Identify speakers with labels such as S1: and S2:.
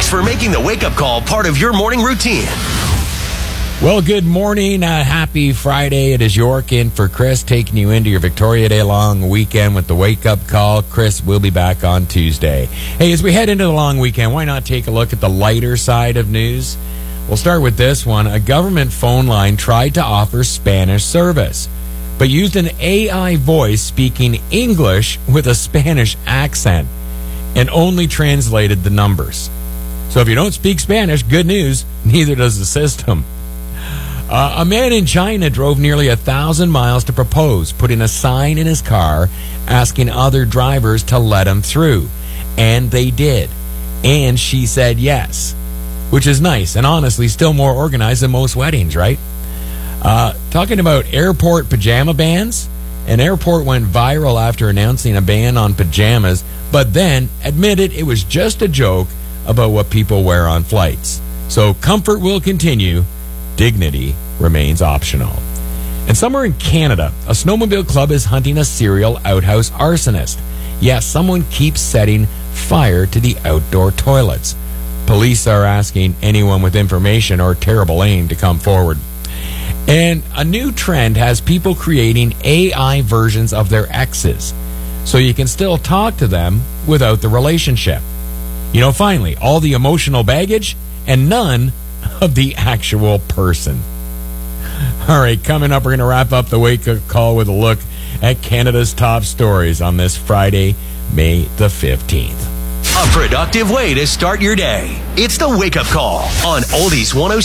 S1: for making the wake-up call part of your morning routine.
S2: Well, good morning. Happy Friday. It is York in for Chris, taking you into your Victoria Day long weekend with the wake-up call. Chris will be back on Tuesday. Hey, as we head into the long weekend, why not take a look at the lighter side of news? We'll start with this one. A government phone line tried to offer Spanish service, but used an AI voice speaking English with a Spanish accent and only translated the numbers. So if you don't speak Spanish, good news, neither does the system. A man in China drove nearly 1,000 miles to propose, putting a sign in his car asking other drivers to let him through. And they did. And she said yes, which is nice and honestly still more organized than most weddings, right? Talking about airport pajama bans, an airport went viral after announcing a ban on pajamas, but then admitted it was just a joke about what people wear on flights. So comfort will continue. Dignity remains optional. And somewhere in Canada, a snowmobile club is hunting a serial outhouse arsonist. Yes, someone keeps setting fire to the outdoor toilets. Police are asking anyone with information or terrible aim to come forward. And a new trend has people creating AI versions of their exes, so you can still talk to them without the relationship. You know, finally, all the emotional baggage and none of the actual person. All right, coming up, we're going to wrap up the wake-up call with a look at Canada's top stories on this Friday, May the 15th.
S1: A productive way to start your day. It's the wake-up call on Oldies 106.